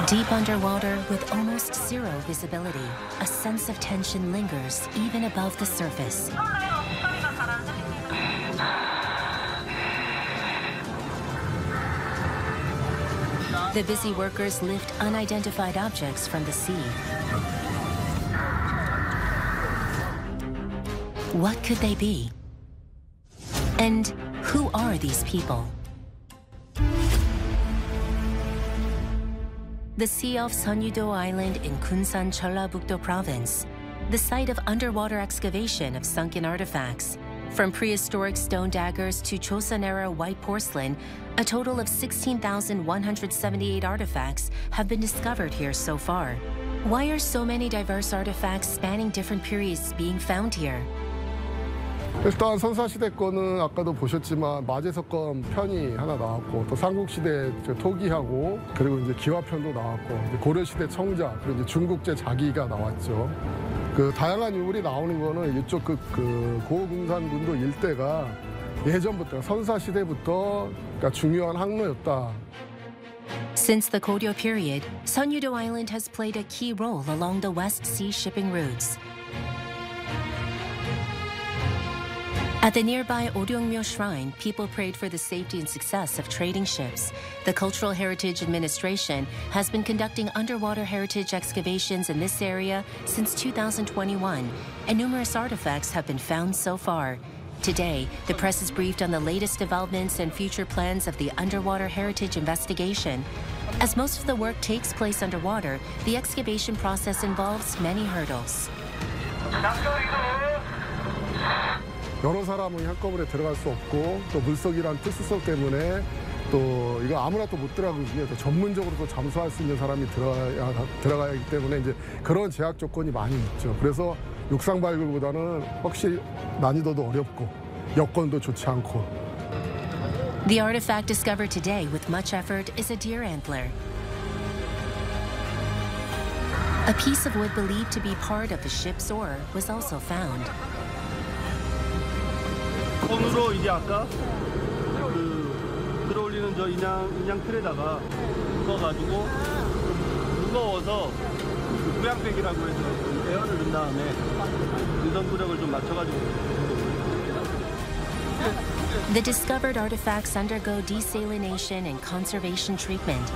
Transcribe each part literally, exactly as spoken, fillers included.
Deep underwater with almost zero visibility, a sense of tension lingers even above the surface. The busy workers lift unidentified objects from the sea. What could they be? And who are these people? The sea off Seonyu-do Island in Kunsan, Jeollabuk-do Province, the site of underwater excavation of sunken artifacts. From prehistoric stone daggers to Joseon-era white porcelain, a total of sixteen thousand one hundred seventy-eight artifacts have been discovered here so far. Why are so many diverse artifacts spanning different periods being found here? 일단 선사시대 거는 아까도 보셨지만 마제석검 편이 하나 나왔고 또 삼국시대 토기하고 그리고 이제 기와편도 나왔고 이제 고려시대 청자 그리고 이제 중국제 자기가 나왔죠. 그 다양한 유물이 나오는 거는 이쪽 그, 그 고궁산군도 일대가 예전부터 선사시대부터 그러니까 중요한 항로였다. Since the Goryeo period, Seonyu-do Island has played a key role along the West Sea shipping routes. At the nearby Oryongmyo Shrine, people prayed for the safety and success of trading ships. The Cultural Heritage Administration has been conducting underwater heritage excavations in this area since two thousand twenty-one, and numerous artifacts have been found so far. Today, the press is briefed on the latest developments and future plans of the underwater heritage investigation. As most of the work takes place underwater, the excavation process involves many hurdles. 여러 사람은 한꺼번에 들어갈 수 없고 또 물속이란 특수성 때문에 또 이거 아무나 또 못 들어가거든요. 또 전문적으로 또 잠수할 수 있는 사람이 들어가야, 들어가야 하기 때문에 이제 그런 제약 조건이 많이 있죠. 그래서 육상 발굴보다는 확실히 난이도도 어렵고 여건도 좋지 않고. The artifact discovered today with much effort is a deer antler. A piece of wood believed to be part of the ship's oar was also found. 손으로 이제 아까 그 들어올리는 저 인양 인양 틀에다가 묶어가지고 무거워서 부양백이라고 해서 에어를 넣은 다음에 인선구력을 좀 맞춰가지고. The discovered artifacts undergo desalination and conservation treatment.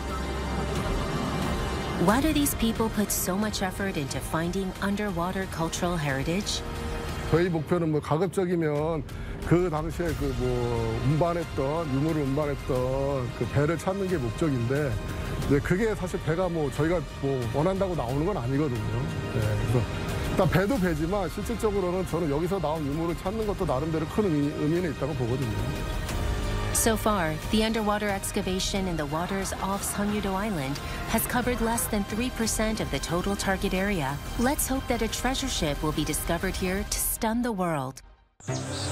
Why do these people put so much effort into finding underwater cultural heritage? 저희 목표는 뭐 가급적이면 그 당시에 그 뭐 운반했던 유물을 운반했던 그 배를 찾는 게 목적인데 이제 그게 사실 배가 뭐 저희가 뭐 원한다고 나오는 건 아니거든요. 네, 그래서 일단 배도 배지만 실질적으로는 저는 여기서 나온 유물을 찾는 것도 나름대로 큰 의미, 의미는 있다고 보거든요. So far, the underwater excavation in the waters off Seonyu-do Island has covered less than three percent of the total target area. Let's hope that a treasure ship will be discovered here to stun the world.